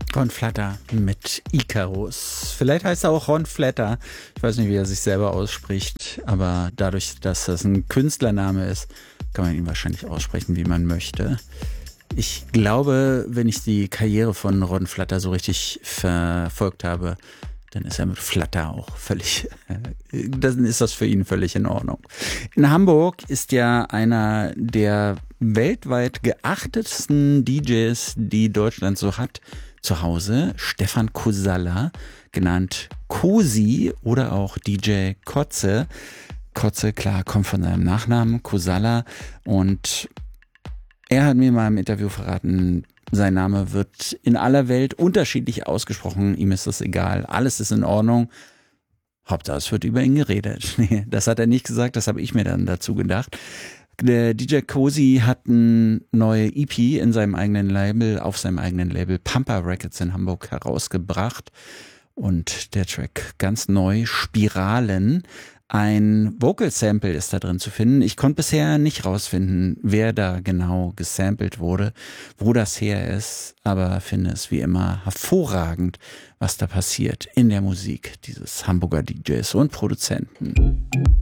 Ron Flatter mit Icarus. Vielleicht heißt er auch Ron Flatter. Ich weiß nicht, wie er sich selber ausspricht, aber dadurch, dass das ein Künstlername ist, kann man ihn wahrscheinlich aussprechen, wie man möchte. Ich glaube, wenn ich die Karriere von Ron Flatter so richtig verfolgt habe, dann ist er mit Flatter auch völlig, dann ist das für ihn völlig in Ordnung. In Hamburg ist ja einer der weltweit geachtetsten DJs, die Deutschland so hat, zu Hause, Stefan Kosalla, genannt Kosi oder auch DJ Kotze. Kotze, klar, kommt von seinem Nachnamen, Kosalla, und er hat mir mal im Interview verraten, sein Name wird in aller Welt unterschiedlich ausgesprochen. Ihm ist das egal. Alles ist in Ordnung. Hauptsache, es wird über ihn geredet. Nee, das hat er nicht gesagt. Das habe ich mir dann dazu gedacht. Der DJ Kosi hat eine neue EP in seinem eigenen Label, auf seinem eigenen Label Pampa Records in Hamburg herausgebracht. Und der Track ganz neu, Spiralen. Ein Vocal Sample ist da drin zu finden. Ich konnte bisher nicht rausfinden, wer da genau gesampelt wurde, wo das her ist, aber finde es wie immer hervorragend, was da passiert in der Musik dieses Hamburger DJs und Produzenten.